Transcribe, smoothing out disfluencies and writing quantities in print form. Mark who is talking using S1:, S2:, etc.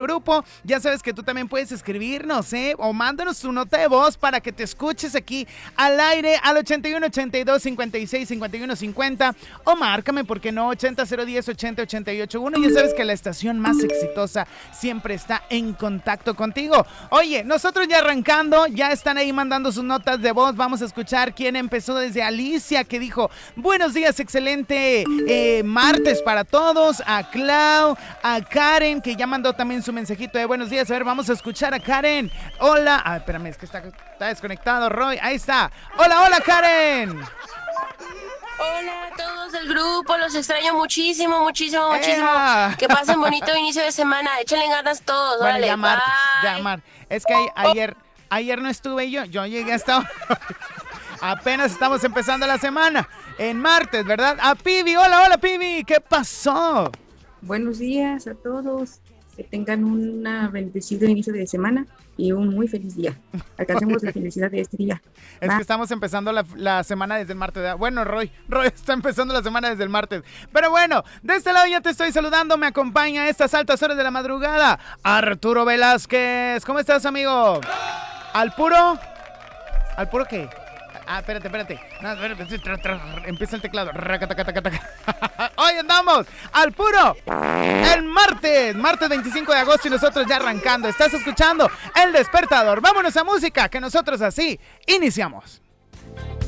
S1: grupo. Ya sabes que tú también puedes escribirnos, o mándanos tu nota de voz para que te escuches aquí al aire al 81 82 56 51 50 o márcame, porque no, 80 010 80 88 1. Ya sabes que la estación más exitosa siempre está en contacto contigo. Oye, nosotros ya arrancando, ya están ahí mandando sus notas de voz. Vamos a escuchar quién empezó. Desde Alicia, que dijo: buenos días, excelente martes para todos. A Clau, a Karen, que ya mandó también su mensajito de buenos días. A ver, vamos a escuchar a Karen. Hola. Ah, espérame, es que está desconectado, Roy. Ahí está. Hola, hola, Karen.
S2: Hola a todos del grupo, los extraño muchísimo, muchísimo, muchísimo. Que pasen bonito inicio de semana, échenle ganas todos,
S1: Bueno,
S2: órale,
S1: ya martes,
S2: bye.
S1: ya martes. Es que ayer no estuve yo llegué hasta apenas estamos empezando la semana, en martes, ¿verdad? A Pibi, hola Pibi, ¿qué pasó?
S3: Buenos días a todos, que tengan un bendecido inicio de semana y un muy feliz día. Alcancemos la felicidad de este día.
S1: Es que estamos empezando la semana desde el martes, ¿verdad? Bueno, Roy está empezando la semana desde el martes. Pero bueno, de este lado ya te estoy saludando, me acompaña a estas altas horas de la madrugada Arturo Velázquez. ¿Cómo estás, amigo? ¿Al puro qué? Ah, espérate. No, empieza el teclado. Hoy andamos al puro. El martes 25 de agosto y nosotros ya arrancando. Estás escuchando El Despertador. Vámonos a música, que nosotros así iniciamos.